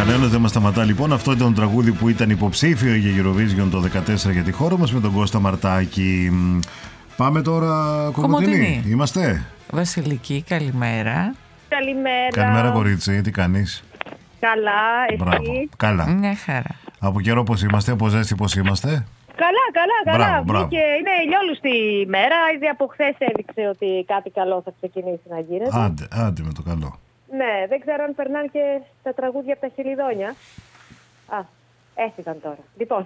Κανένας δεν μας σταματά λοιπόν. Αυτό ήταν το τραγούδι που ήταν υποψήφιο για Eurovision το 2014 για τη χώρα μας με τον Κώστα Μαρτάκη. Πάμε τώρα Κομοτηνή. Είμαστε. Βασιλική, καλημέρα. Καλημέρα. Καλημέρα κορίτσι, τι κάνεις? Καλά, εσύ? Μπράβο, καλά. Μια χαρά. Από καιρό πώς είμαστε, από ζέστη πώς είμαστε? Καλά. Μπράβο. Και είναι ηλιόλουστη μέρα. Ήδη από χθες έδειξε ότι κάτι καλό θα ξεκινήσει να γίνεται. Άντε με το καλό. Ναι, δεν ξέρω αν περνάνε και τα τραγούδια από τα Χελιδόνια. Έφυγαν τώρα. Λοιπόν,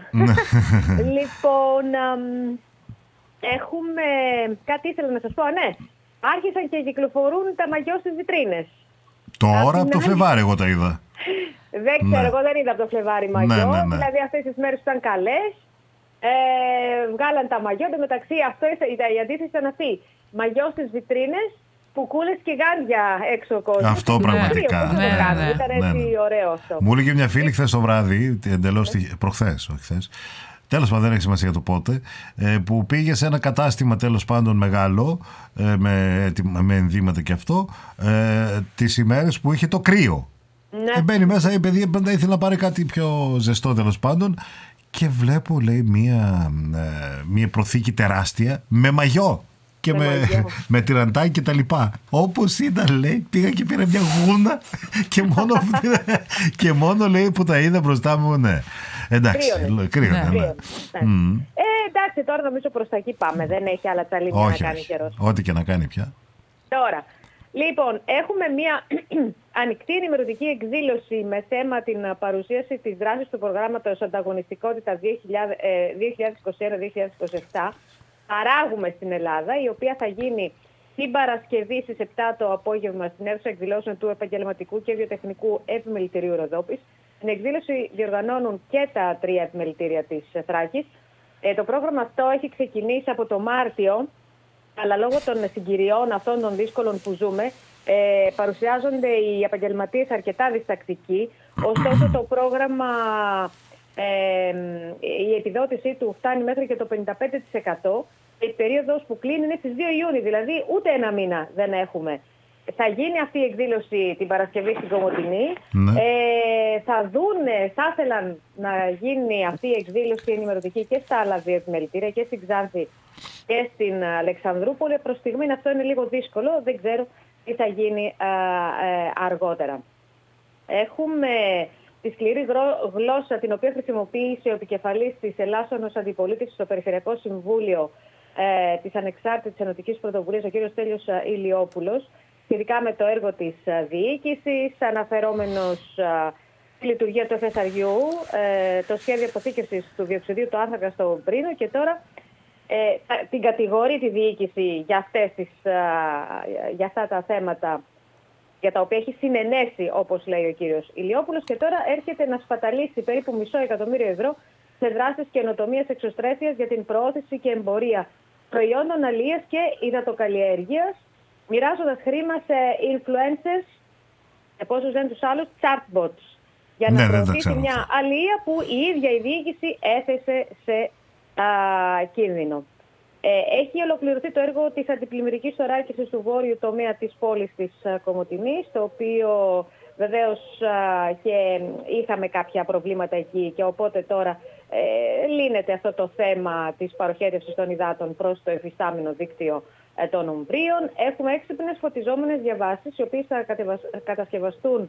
έχουμε... Κάτι ήθελα να σας πω, ναι. Άρχισαν και κυκλοφορούν τα μαγιό στις βιτρίνες. Τώρα από το Φλεβάρι εγώ τα είδα. Δεν ξέρω, εγώ δεν είδα από το Φλεβάρι μαγιό. Ναι. Δηλαδή αυτές τις μέρες που ήταν καλές, βγάλαν τα μαγιό. Εν τω μεταξύ η αντίθεση ήταν αυτή. Μαγιό στις βιτρίνες, πουκούλες και γάντια έξω ο κόσμος. Αυτό πραγματικά. Ήταν έτσι ωραίο αυτό. Μου έλεγε μια φίλη χθες το βράδυ, εντελώς προχθές, όχι χθες. Τέλος πάντων, δεν έχει σημασία το πότε, που πήγε σε ένα κατάστημα τέλος πάντων μεγάλο, με ενδύματα και αυτό, τις ημέρες που είχε το κρύο. Ναι. Μπαίνει μέσα, η παιδί ήθελε να πάρει κάτι πιο ζεστό τέλος πάντων και βλέπω, λέει, μία προθήκη τεράστια με μαγιό. Και με τυραντάκι και τα λοιπά. Όπως ήταν, λέει, πήγα και πήρα μια γούνα και μόνο λέει που τα είδα μπροστά μου, ναι. Εντάξει, κρύωνε. Ναι. Εντάξει, τώρα νομίζω προς τα εκεί πάμε. Δεν έχει άλλα τσαλίμια να κάνει καιρός. Ό,τι και να κάνει πια. Τώρα, λοιπόν, έχουμε μια ανοιχτή ενημερωτική εκδήλωση με θέμα την παρουσίαση της δράσης του προγράμματος Ανταγωνιστικότητα 2021-2027. Παράγουμε στην Ελλάδα, η οποία θα γίνει την Παρασκευή στις 7 το απόγευμα στην αίθουσα εκδηλώσεων του Επαγγελματικού και Βιοτεχνικού Επιμελητηρίου Ροδόπης. Την εκδήλωση διοργανώνουν και τα 3 επιμελητήρια της Θράκης. Το πρόγραμμα αυτό έχει ξεκινήσει από το Μάρτιο, αλλά λόγω των συγκυριών αυτών των δύσκολων που ζούμε, παρουσιάζονται οι επαγγελματίες αρκετά διστακτικοί. Ωστόσο το πρόγραμμα, η επιδότησή του φτάνει μέχρι και το 55%. Η περίοδος που κλείνει είναι στις 2 Ιούνιου, δηλαδή ούτε ένα μήνα δεν έχουμε. Θα γίνει αυτή η εκδήλωση την Παρασκευή στην Κομοτηνή. Ναι. Θα ήθελαν να γίνει αυτή η εκδήλωση ενημερωτική και στα άλλα 2 επιμελητήρια, και στην Ξάνθη και στην Αλεξανδρούπολη. Προς στιγμή αυτό είναι λίγο δύσκολο, δεν ξέρω τι θα γίνει αργότερα. Έχουμε τη σκληρή γλώσσα την οποία χρησιμοποίησε ο επικεφαλής της Ελλάσσονος Αντιπολίτευσης στο Περιφερειακό Συμβούλιο της Ανεξάρτητης Ενωτικής Πρωτοβουλίας, ο κ. Στέλιος Ηλιόπουλος, σχετικά με το έργο της διοίκησης, αναφερόμενος στη λειτουργία του FSRU, το σχέδιο αποθήκευσης του διοξειδίου του άνθρακα στο Πρίνο, και τώρα την κατηγορεί τη διοίκηση για αυτά τα θέματα για τα οποία έχει συνενέσει, όπως λέει ο κύριος Ηλιόπουλος, και τώρα έρχεται να σπαταλήσει περίπου €500.000 σε δράσεις καινοτομίας εξωστρέφειας για την προώθηση και εμπορία προϊόντων αλίας και υδατοκαλλιέργειας, μοιράζοντας χρήμα σε influencers, πόσους δεν τους άλλους, chatbots, για να προωθήσει μια αλία που η ίδια η διοίκηση έθεσε σε κίνδυνο. Έχει ολοκληρωθεί το έργο της αντιπλημμυρικής θωράκισης του βόρειου τομέα της πόλης της Κομοτηνής, το οποίο βεβαίως και είχαμε κάποια προβλήματα εκεί, και οπότε τώρα λύνεται αυτό το θέμα της παροχέτευσης των υδάτων προς το εφιστάμενο δίκτυο των Ομπρίων. Έχουμε έξυπνες φωτιζόμενες διαβάσεις, οι οποίες θα κατασκευαστούν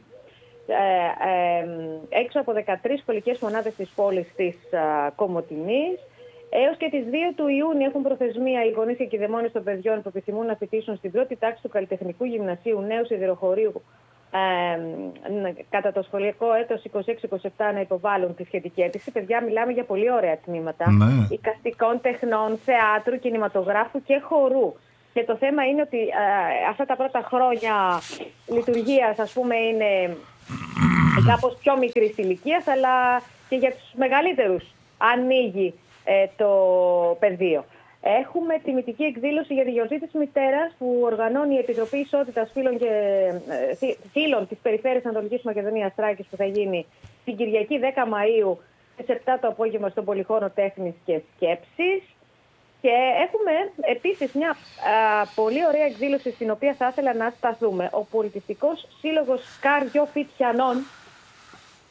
έξω από 13 σχολικές μονάδες της πόλης της Κομοτηνής. Έως και τις 2 του Ιούνιου έχουν προθεσμία οι γονείς και κηδεμόνες των παιδιών που επιθυμούν να φοιτήσουν στην πρώτη τάξη του Καλλιτεχνικού Γυμνασίου Νέου Σιδηροχωρίου κατά το σχολικό έτος 26-27 να υποβάλουν τη σχετική αίτηση. Παιδιά, μιλάμε για πολύ ωραία τμήματα εικαστικών τεχνών, θεάτρου, κινηματογράφου και χορού. Και το θέμα είναι ότι αυτά τα πρώτα χρόνια λειτουργίας, ας πούμε, είναι κάπως πιο μικρής ηλικίας, αλλά και για τους μεγαλύτερους ανοίγει το πεδίο. Έχουμε τιμητική εκδήλωση για τη γιορτή της μητέρας που οργανώνει η Επιτροπή Ισότητας Φύλων της Περιφέρειας Ανατολικής Μακεδονίας Θράκης, που θα γίνει την Κυριακή 10 Μαΐου στις 7 το απόγευμα στον Πολυχώρο Τέχνης και Σκέψης. Και έχουμε επίσης μια πολύ ωραία εκδήλωση στην οποία θα ήθελα να σταθούμε. Ο Πολιτιστικός Σύλλογος Καριοφιτιανών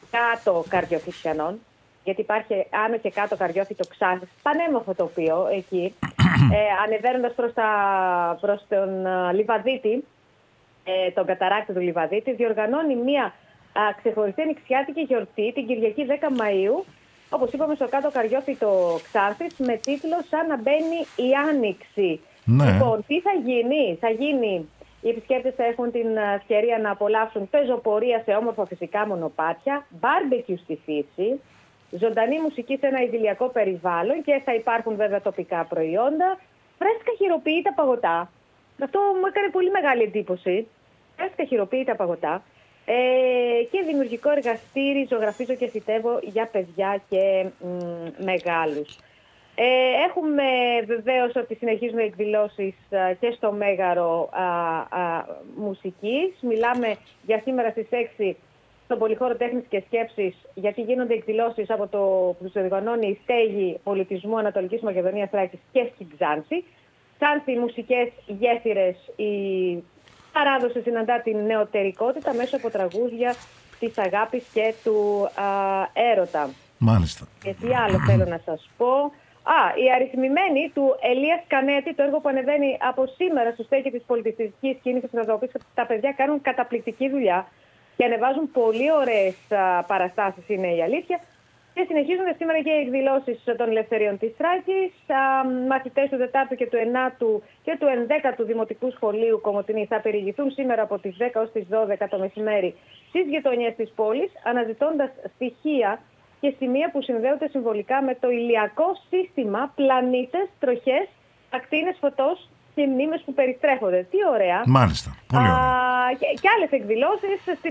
κάτω Καρδιοφυσιανών, γιατί υπάρχει άνω και κάτω Καρδιόφυτο Ξάνθης, πανέμορφο τοπίο εκεί, ανεβαίνοντας προς τον Λιβαδίτη, τον καταράκτη του Λιβαδίτη, διοργανώνει μια ξεχωριστή ανοιξιάτικη γιορτή την Κυριακή 10 Μαΐου, όπως είπαμε, στο κάτω Καρδιόφυτο Ξάνθης, με τίτλο «Σαν να μπαίνει η Άνοιξη». Ναι. Λοιπόν, τι θα γίνει? Θα γίνει, οι επισκέπτες θα έχουν την ευκαιρία να απολαύσουν πεζοπορία σε όμορφα φυσικά μονοπάτια, μπάρμπεκιου στη φύση, ζωντανή μουσική σε ένα ιδηλιακό περιβάλλον και θα υπάρχουν βέβαια τοπικά προϊόντα, φρέσκα χειροποίητα παγωτά. Αυτό μου έκανε πολύ μεγάλη εντύπωση. Φρέσκα χειροποίητα παγωτά. Και δημιουργικό εργαστήρι, ζωγραφίζω και φυτεύω για παιδιά και μεγάλους. Έχουμε βεβαίως ότι συνεχίζουμε εκδηλώσεις και στο Μέγαρο μουσικής. Μιλάμε για σήμερα στις 6 στον Πολυχώρο Τέχνης και Σκέψης, γιατί γίνονται εκδηλώσεις από το που διοργανώνει η Στέγη Πολιτισμού Ανατολικής Μακεδονίας Θράκης και στην Ξάνθη. Ξάνθη, μουσικές γέφυρες, η παράδοση συναντά την νεωτερικότητα μέσω από τραγούδια της αγάπης και του έρωτα. Μάλιστα. Και τι άλλο θέλω να σας πω. Η αριθμημένη του Ελίας Κανέτη, το έργο που ανεβαίνει από σήμερα στο στέκι της πολιτιστικής κίνησης, θα το πεις, τα παιδιά κάνουν καταπληκτική δουλειά και ανεβάζουν πολύ ωραίες παραστάσεις, είναι η αλήθεια. Και συνεχίζονται σήμερα και οι εκδηλώσεις των Ελευθεριών της Θράκης. Μαθητές του 4ου και του 9ου και του 11ου Δημοτικού Σχολείου Κομοτηνή θα περιηγηθούν σήμερα από τις 10 ως τις 12 το μεσημέρι στις γειτονιές της πόλης, αναζητώντας στοιχεία και σημεία που συνδέονται συμβολικά με το ηλιακό σύστημα, πλανήτες, τροχές, ακτίνες φωτός και μνήμες που περιστρέφονται. Τι ωραία. Μάλιστα. Πολύ ωραία. Και άλλες εκδηλώσεις στην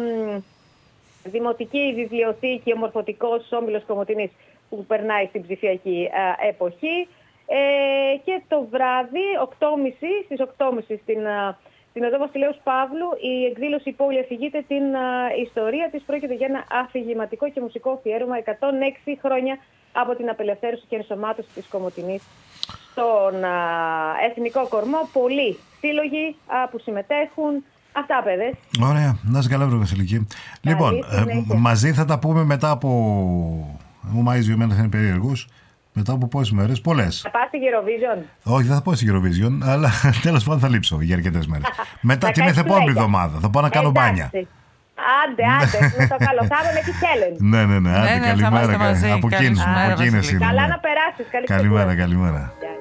Δημοτική Βιβλιοθήκη, ο Μορφωτικός Όμιλος Κομοτηνής που περνάει στην ψηφιακή εποχή. Και το βράδυ, στις 8.30 στην οδό Βασιλέους Παύλου, η εκδήλωση «Η πόλη αφηγείται την ιστορία της». Πρόκειται για ένα αφηγηματικό και μουσικό αφιέρωμα 106 χρόνια από την απελευθέρωση και ενσωμάτωση της Κομοτηνής στον εθνικό κορμό. Πολλοί σύλλογοι που συμμετέχουν. Αυτά, παιδες. Ωραία. Να είσαι καλά, βρε Βασιλική. Λοιπόν, μαζί θα τα πούμε μετά από... Μου μάζει εμένα θα είναι περίεργος. Μετά από πόσες μέρες, πολλές. Θα πας στη Eurovision? Όχι, δεν θα πάω στη Eurovision, αλλά τέλος πάντων θα λείψω για αρκετές μέρες. Μετά την μεθεπόμενη εβδομάδα θα πάω να κάνω μπάνια. Άντε, με το καλό Σάββατο με τη Χέλεν. Ναι, άντε, καλημέρα. Από εκείνες είναι. Καλά να περάσεις. Καλημέρα.